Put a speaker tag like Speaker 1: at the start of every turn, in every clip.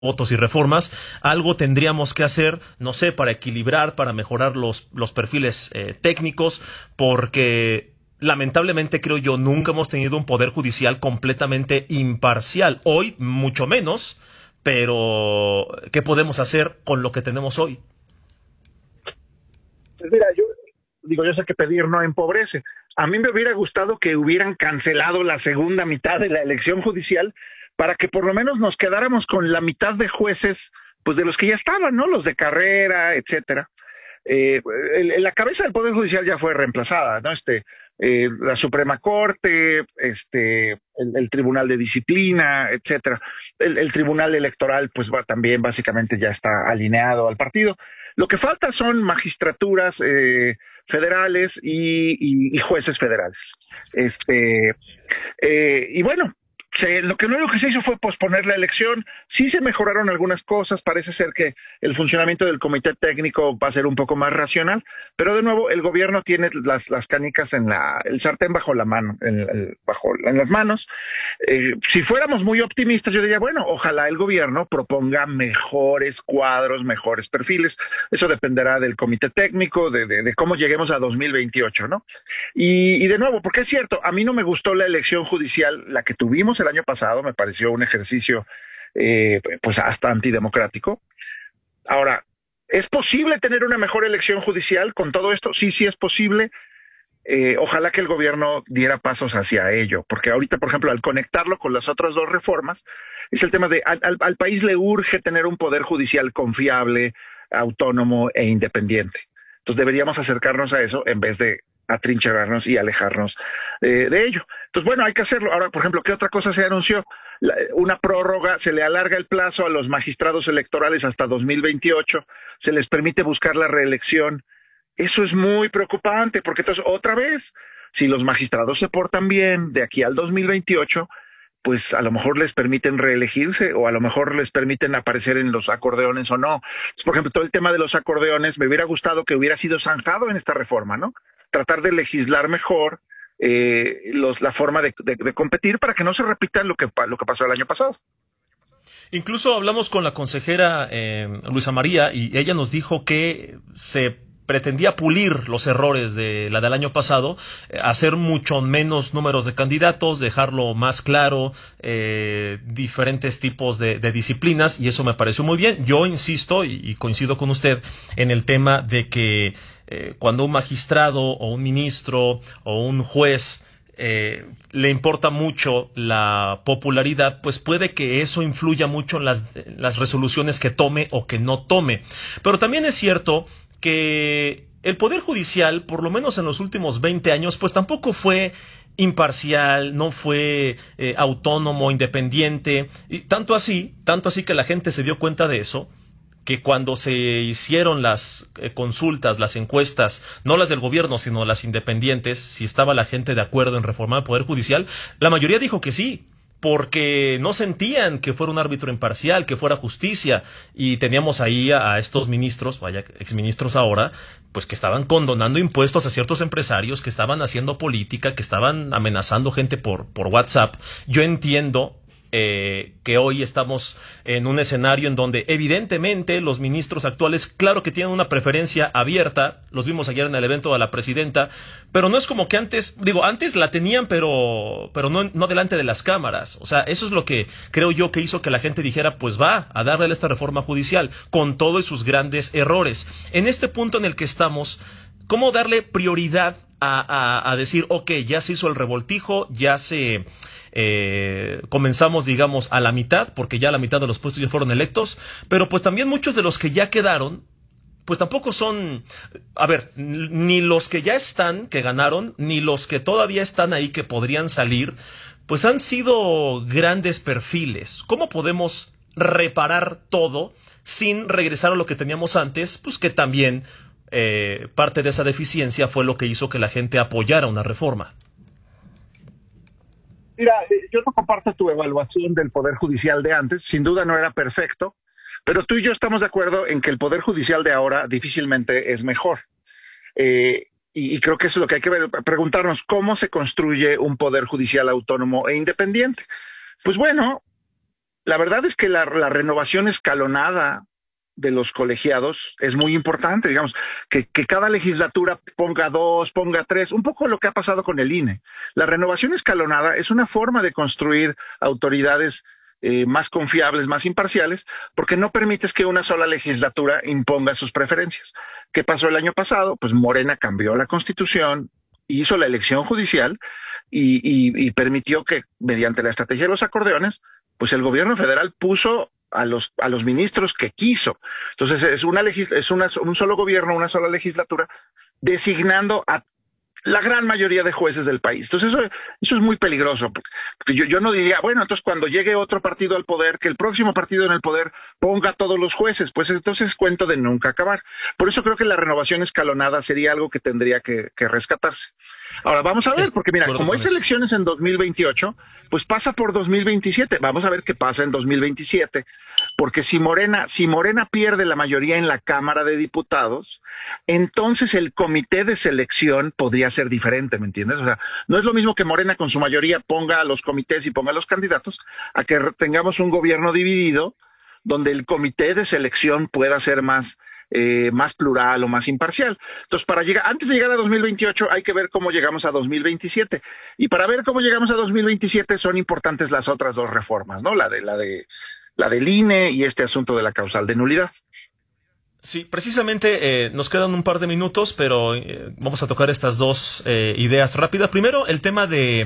Speaker 1: votos y reformas, algo tendríamos que hacer, no sé, para equilibrar, para mejorar los perfiles técnicos, porque lamentablemente creo yo nunca hemos tenido un poder judicial completamente imparcial. Hoy mucho menos, pero ¿qué podemos hacer con lo que tenemos hoy?
Speaker 2: Pues mira, yo sé que pedir no empobrece. A mí me hubiera gustado que hubieran cancelado la segunda mitad de la elección judicial para que por lo menos nos quedáramos con la mitad de jueces, pues de los que ya estaban, ¿no? Los de carrera, etcétera. La cabeza del Poder Judicial ya fue reemplazada, ¿no? La Suprema Corte, el Tribunal de Disciplina, etcétera. El Tribunal Electoral, pues también básicamente ya está alineado al partido. Lo que falta son magistraturas federales y jueces federales. Y bueno, lo único que se hizo fue posponer la elección. Sí se mejoraron algunas cosas, parece ser que el funcionamiento del comité técnico va a ser un poco más racional, pero de nuevo el gobierno tiene las canicas el sartén bajo la mano, en las manos. Si fuéramos muy optimistas, yo diría, bueno, ojalá el gobierno proponga mejores cuadros, mejores perfiles. Eso dependerá del comité técnico, de cómo lleguemos a 2028, ¿no? Y de nuevo, porque es cierto, a mí no me gustó la elección judicial, la que tuvimos el año pasado, me pareció un ejercicio pues hasta antidemocrático. Ahora, ¿es posible tener una mejor elección judicial con todo esto? Sí, sí es posible. Ojalá que el gobierno diera pasos hacia ello, porque ahorita, por ejemplo, al conectarlo con las otras dos reformas, es el tema de al país le urge tener un poder judicial confiable, autónomo e independiente. Entonces deberíamos acercarnos a eso en vez de atrincherarnos y alejarnos de ello. Entonces, bueno, hay que hacerlo. Ahora, por ejemplo, ¿qué otra cosa se anunció? Una prórroga, se le alarga el plazo a los magistrados electorales hasta 2028, se les permite buscar la reelección. Eso es muy preocupante, porque entonces, otra vez, si los magistrados se portan bien de aquí al 2028, pues a lo mejor les permiten reelegirse o a lo mejor les permiten aparecer en los acordeones o no. Entonces, por ejemplo, todo el tema de los acordeones, me hubiera gustado que hubiera sido zanjado en esta reforma, ¿no? Tratar de legislar mejor la forma de competir para que no se repita lo que pasó el año pasado.
Speaker 1: Incluso hablamos con la consejera Luisa María y ella nos dijo que se pretendía pulir los errores de la del año pasado, hacer mucho menos números de candidatos, dejarlo más claro, diferentes tipos de disciplinas, y eso me pareció muy bien. Yo insisto y coincido con usted en el tema de que cuando un magistrado o un ministro o un juez le importa mucho la popularidad, pues puede que eso influya mucho en las resoluciones que tome o que no tome. Pero también es cierto que el Poder Judicial, por lo menos en los últimos 20 años, pues tampoco fue imparcial, no fue autónomo, independiente, y tanto así que la gente se dio cuenta de eso, que cuando se hicieron las consultas, las encuestas, no las del gobierno, sino las independientes, si estaba la gente de acuerdo en reformar el Poder Judicial, la mayoría dijo que sí, porque no sentían que fuera un árbitro imparcial, que fuera justicia, y teníamos ahí a estos ministros, vaya, exministros ahora, pues que estaban condonando impuestos a ciertos empresarios, que estaban haciendo política, que estaban amenazando gente por WhatsApp. Yo entiendo que hoy estamos en un escenario en donde evidentemente los ministros actuales, claro que tienen una preferencia abierta, los vimos ayer en el evento de la presidenta, pero no es como que antes la tenían, pero no delante de las cámaras. O sea, eso es lo que creo yo que hizo que la gente dijera, pues va a darle a esta reforma judicial, con todos sus grandes errores. En este punto en el que estamos, ¿cómo darle prioridad a decir, ok, ya se hizo el revoltijo, ya se comenzamos, digamos, a la mitad, porque ya la mitad de los puestos ya fueron electos, pero pues también muchos de los que ya quedaron, pues tampoco son, a ver, ni los que ya están, que ganaron, ni los que todavía están ahí, que podrían salir, pues han sido grandes perfiles. ¿Cómo podemos reparar todo sin regresar a lo que teníamos antes? Pues que también parte de esa deficiencia fue lo que hizo que la gente apoyara una reforma.
Speaker 2: Mira, yo no comparto tu evaluación del Poder Judicial de antes, sin duda no era perfecto, pero tú y yo estamos de acuerdo en que el Poder Judicial de ahora difícilmente es mejor. Y creo que eso es lo que hay que preguntarnos, ¿cómo se construye un Poder Judicial autónomo e independiente? Pues bueno, la verdad es que la renovación escalonada de los colegiados es muy importante, digamos, que cada legislatura ponga 2, ponga 3, un poco lo que ha pasado con el INE. La renovación escalonada es una forma de construir autoridades más confiables, más imparciales, porque no permites que una sola legislatura imponga sus preferencias. ¿Qué pasó el año pasado? Pues Morena cambió la Constitución, hizo la elección judicial y permitió que, mediante la estrategia de los acordeones, pues el gobierno federal puso a los ministros que quiso. Entonces un solo gobierno, una sola legislatura, designando a la gran mayoría de jueces del país. Entonces eso es muy peligroso, porque yo no diría, bueno, entonces cuando llegue otro partido al poder, que el próximo partido en el poder ponga a todos los jueces, pues entonces es cuento de nunca acabar. Por eso creo que la renovación escalonada sería algo que tendría que rescatarse. Ahora, vamos a ver, porque mira, como hay elecciones en 2028, pues pasa por 2027. Vamos a ver qué pasa en 2027, porque si Morena pierde la mayoría en la Cámara de Diputados, entonces el comité de selección podría ser diferente, ¿me entiendes? O sea, no es lo mismo que Morena con su mayoría ponga a los comités y ponga a los candidatos, a que tengamos un gobierno dividido, donde el comité de selección pueda ser más plural o más imparcial. Entonces, antes de llegar a 2028 hay que ver cómo llegamos a 2027. Y para ver cómo llegamos a 2027 son importantes las otras dos reformas, ¿no? La del INE y este asunto de la causal de nulidad.
Speaker 1: Sí, precisamente nos quedan un par de minutos, pero vamos a tocar estas dos ideas rápidas. Primero, el tema de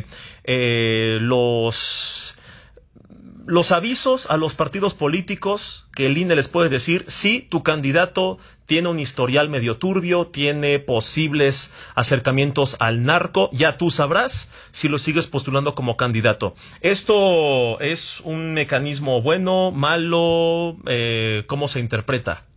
Speaker 1: los avisos a los partidos políticos que el INE les puede decir, sí, tu candidato tiene un historial medio turbio, tiene posibles acercamientos al narco, ya tú sabrás si lo sigues postulando como candidato. ¿Esto es un mecanismo bueno, malo? ¿Cómo se interpreta?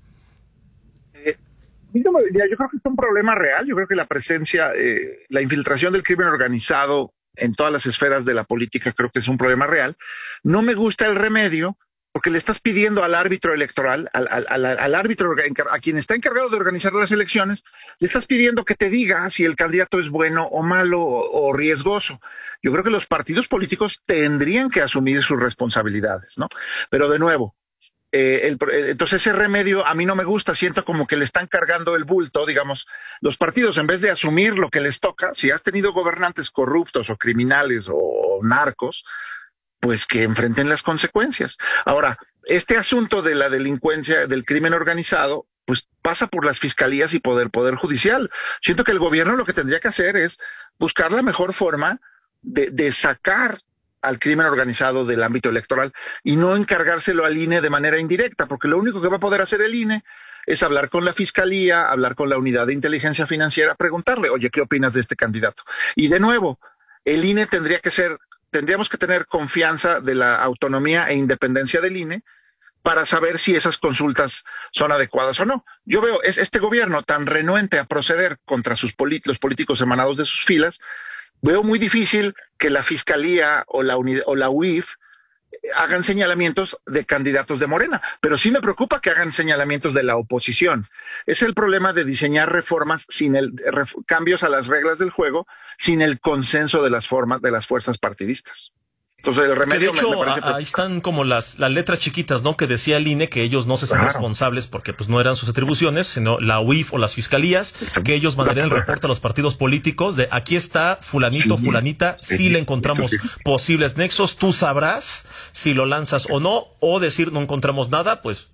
Speaker 2: Yo creo que es un problema real. Yo creo que la presencia, la infiltración del crimen organizado en todas las esferas de la política creo que es un problema real. No me gusta el remedio porque le estás pidiendo al árbitro electoral, al árbitro, a quien está encargado de organizar las elecciones, le estás pidiendo que te diga si el candidato es bueno o malo o riesgoso. Yo creo que los partidos políticos tendrían que asumir sus responsabilidades, ¿no? Pero de nuevo, entonces ese remedio a mí no me gusta, siento como que le están cargando el bulto, digamos, los partidos en vez de asumir lo que les toca, si has tenido gobernantes corruptos o criminales o narcos, pues que enfrenten las consecuencias. Ahora, este asunto de la delincuencia, del crimen organizado, pues pasa por las fiscalías y por el Poder Judicial. Siento que el gobierno lo que tendría que hacer es buscar la mejor forma de sacar al crimen organizado del ámbito electoral y no encargárselo al INE de manera indirecta, porque lo único que va a poder hacer el INE es hablar con la fiscalía, hablar con la unidad de inteligencia financiera, preguntarle, oye, ¿qué opinas de este candidato? Y de nuevo, el INE tendríamos que tener confianza de la autonomía e independencia del INE para saber si esas consultas son adecuadas o no. Yo veo este gobierno tan renuente a proceder contra los políticos emanados de sus filas, veo muy difícil que la Fiscalía o la UIF hagan señalamientos de candidatos de Morena, pero sí me preocupa que hagan señalamientos de la oposición. Es el problema de diseñar reformas sin cambios a las reglas del juego, sin el consenso de las fuerzas partidistas. Entonces, el remedio
Speaker 1: de hecho,
Speaker 2: me parece
Speaker 1: ahí están como las letras chiquitas, ¿no? Que decía el INE que ellos no se hacen responsables porque pues no eran sus atribuciones, sino la UIF o las fiscalías, que ellos mandarían el reporte a los partidos políticos de aquí está fulanito, fulanita, si le encontramos posibles nexos, tú sabrás si lo lanzas o no, o decir no encontramos nada, pues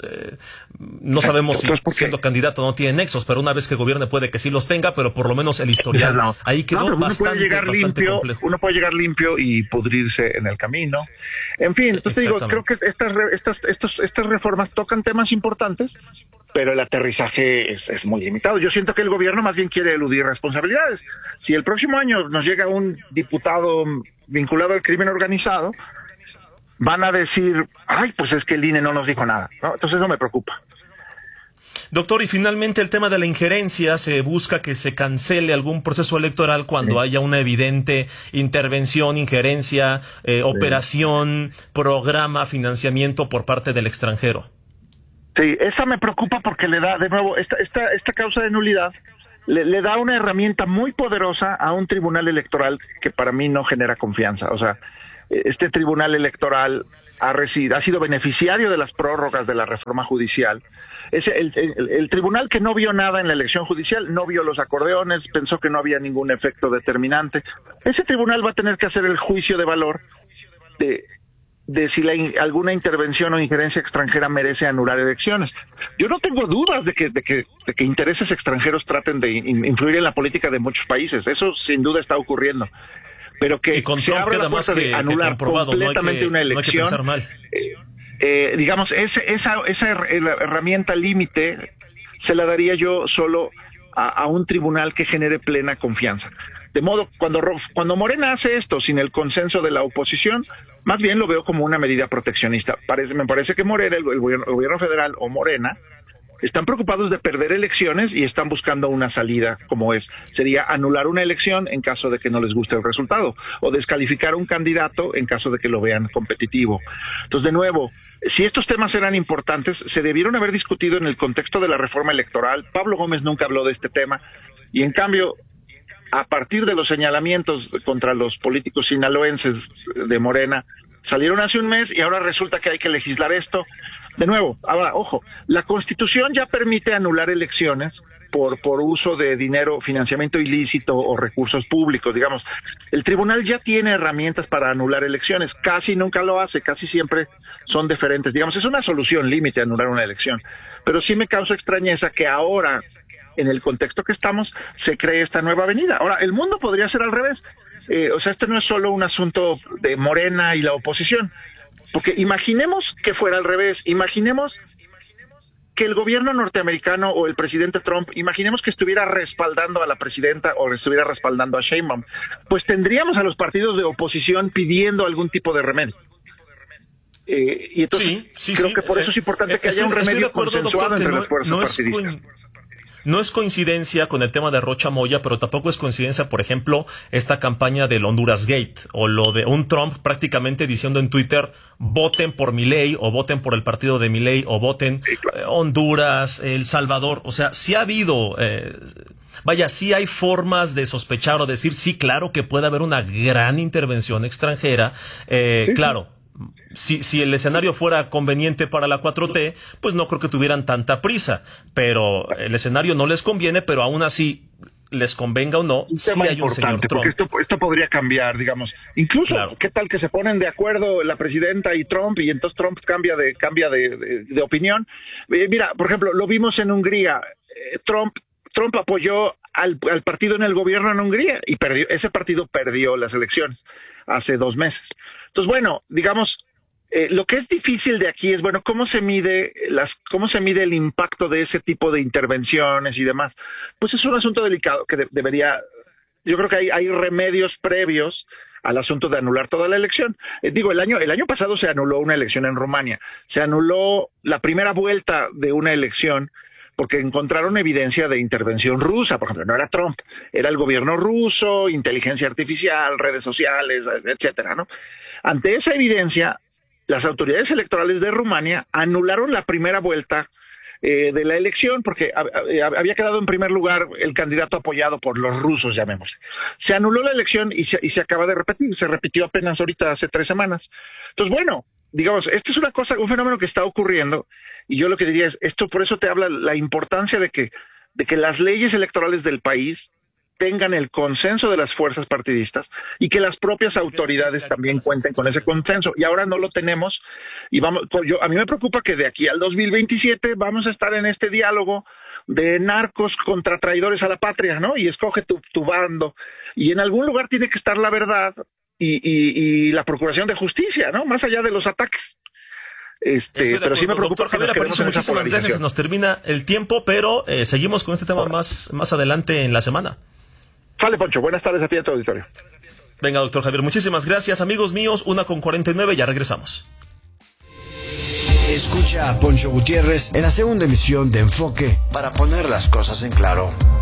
Speaker 1: no sabemos si siendo candidato no tiene nexos, pero una vez que gobierne puede que sí los tenga, pero por lo menos el historial ahí quedó bastante complejo.
Speaker 2: Uno puede llegar limpio y pudrirse en el camino. En fin, entonces digo, creo que estas reformas tocan temas importantes, pero el aterrizaje es muy limitado. Yo siento que el gobierno más bien quiere eludir responsabilidades. Si el próximo año nos llega un diputado vinculado al crimen organizado, van a decir, ay, pues es que el INE no nos dijo nada, ¿no? Entonces eso me preocupa.
Speaker 1: Doctor, y finalmente el tema de la injerencia, se busca que se cancele algún proceso electoral cuando haya una evidente intervención, injerencia, operación, programa, financiamiento por parte del extranjero.
Speaker 2: Sí, esa me preocupa porque le da, de nuevo, esta causa de nulidad le da una herramienta muy poderosa a un tribunal electoral que para mí no genera confianza. O sea, este tribunal electoral ha sido beneficiario de las prórrogas de la reforma judicial. Es el tribunal que no vio nada en la elección judicial, no vio los acordeones, pensó que no había ningún efecto determinante. Ese tribunal va a tener que hacer el juicio de valor de si alguna intervención o injerencia extranjera merece anular elecciones. Yo no tengo dudas de que intereses extranjeros traten de influir en la política de muchos países. Eso sin duda está ocurriendo. Pero que se abra la puerta de anular completamente una elección, digamos, esa herramienta límite se la daría yo solo a un tribunal que genere plena confianza. De modo, cuando Morena hace esto sin el consenso de la oposición, más bien lo veo como una medida proteccionista. Me parece que Morena, el gobierno federal o Morena, están preocupados de perder elecciones y están buscando una salida sería anular una elección en caso de que no les guste el resultado, o descalificar un candidato en caso de que lo vean competitivo. Entonces, de nuevo, si estos temas eran importantes, se debieron haber discutido en el contexto de la reforma electoral. Pablo Gómez nunca habló de este tema, y en cambio, a partir de los señalamientos contra los políticos sinaloenses de Morena, salieron hace un mes y ahora resulta que hay que legislar esto. De nuevo, ahora, ojo, la Constitución ya permite anular elecciones por uso de dinero, financiamiento ilícito o recursos públicos, digamos. El tribunal ya tiene herramientas para anular elecciones, casi nunca lo hace, casi siempre son diferentes. Digamos, es una solución límite anular una elección, pero sí me causa extrañeza que ahora, en el contexto que estamos, se cree esta nueva avenida. Ahora, el mundo podría ser al revés. Este no es solo un asunto de Morena y la oposición, porque imaginemos que fuera al revés, imaginemos que el gobierno norteamericano o el presidente Trump, imaginemos que estuviera respaldando a la presidenta o estuviera respaldando a Sheinbaum, pues tendríamos a los partidos de oposición pidiendo algún tipo de remedio. Y entonces creo que por eso es importante que haya un remedio consensuado entre las fuerzas partidistas.
Speaker 1: No es coincidencia con el tema de Rocha Moya, pero tampoco es coincidencia, por ejemplo, esta campaña del Honduras Gate, o lo de un Trump prácticamente diciendo en Twitter, voten por Milei, o voten por el partido de Milei, o voten Honduras, El Salvador. O sea, sí ha habido, sí hay formas de sospechar o decir, sí, claro que puede haber una gran intervención extranjera, claro. Si el escenario fuera conveniente para la 4T, pues no creo que tuvieran tanta prisa, pero el escenario no les conviene, pero aún así, les convenga o no, sí hay un señor Trump.
Speaker 2: Porque esto podría cambiar, digamos. Incluso, ¿qué tal que se ponen de acuerdo la presidenta y Trump, y entonces Trump cambia de opinión? Mira, por ejemplo, lo vimos en Hungría. Trump apoyó al partido en el gobierno en Hungría y ese partido perdió las elecciones hace 2 meses. Entonces, bueno, digamos, lo que es difícil de aquí es, bueno, cómo se mide el impacto de ese tipo de intervenciones y demás. Pues es un asunto delicado que yo creo que hay remedios previos al asunto de anular toda la elección. El año pasado se anuló una elección en Rumania, se anuló la primera vuelta de una elección porque encontraron evidencia de intervención rusa. Por ejemplo, no era Trump, era el gobierno ruso, inteligencia artificial, redes sociales, etcétera, ¿no? Ante esa evidencia, las autoridades electorales de Rumania anularon la primera vuelta de la elección porque había quedado en primer lugar el candidato apoyado por los rusos, llamémosle. Se anuló la elección y se acaba de repetir, se repitió apenas ahorita hace 3 semanas. Entonces, bueno, digamos, esto es un fenómeno que está ocurriendo, y yo lo que diría es, esto por eso te habla la importancia de que las leyes electorales del país tengan el consenso de las fuerzas partidistas y que las propias autoridades también cuenten con ese consenso. Y ahora no lo tenemos, y a mí me preocupa que de aquí al 2027 vamos a estar en este diálogo de narcos contra traidores a la patria, ¿no? Y escoge tu bando, y en algún lugar tiene que estar la verdad y la procuración de justicia, ¿no? Más allá de los ataques. Pero sí me preocupa.
Speaker 1: Doctor Javier Aparicio, muchísimas gracias. Se nos termina el tiempo, pero seguimos con este tema más adelante en la semana.
Speaker 2: Sale, Poncho. Buenas tardes a ti y a tu auditorio.
Speaker 1: Venga, doctor Javier, muchísimas gracias. Amigos míos, 1:49, ya regresamos.
Speaker 3: Escucha a Poncho Gutiérrez en la segunda emisión de Enfoque para poner las cosas en claro.